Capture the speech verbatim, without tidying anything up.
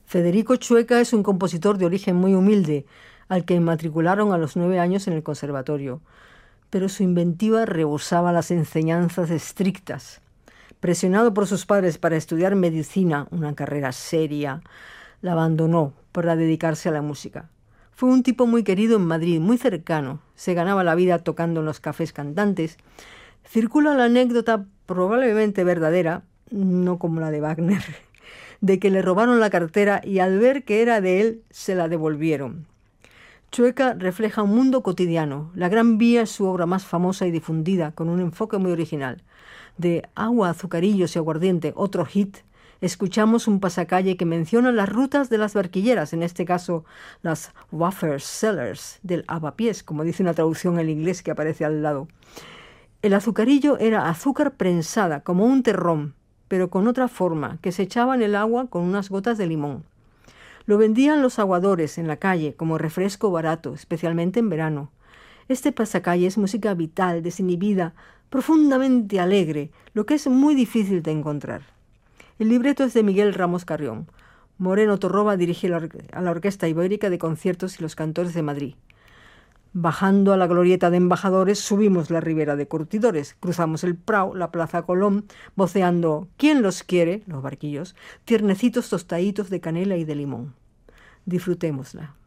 Federico Chueca es un compositor de origen muy humilde, al que matricularon a los nueve años en el conservatorio, pero su inventiva rebosaba las enseñanzas estrictas. Presionado por sus padres para estudiar medicina, una carrera seria, la abandonó para dedicarse a la música. Fue un tipo muy querido en Madrid, muy cercano. Se ganaba la vida tocando en los cafés cantantes. Circula la anécdota, probablemente verdadera, no como la de Wagner, de que le robaron la cartera y al ver que era de él, se la devolvieron. Chueca refleja un mundo cotidiano. La Gran Vía es su obra más famosa y difundida, con un enfoque muy original. De Agua, Azucarillos y Aguardiente, otro hit, escuchamos un pasacalle que menciona las rutas de las barquilleras, en este caso las wafer sellers, del avapiés, como dice una traducción en inglés que aparece al lado. El azucarillo era azúcar prensada, como un terrón, pero con otra forma, que se echaba en el agua con unas gotas de limón. Lo vendían los aguadores en la calle como refresco barato, especialmente en verano. Este pasacalle es música vital, desinhibida, profundamente alegre, lo que es muy difícil de encontrar. El libreto es de Miguel Ramos Carrión. Moreno Torroba dirige a la Orquesta Ibérica de Conciertos y los Cantores de Madrid. Bajando a la glorieta de Embajadores, subimos la ribera de Curtidores, cruzamos el Prau, la Plaza Colón, voceando «¿Quién los quiere?», los barquillos, tiernecitos tostaditos de canela y de limón. Disfrutémosla.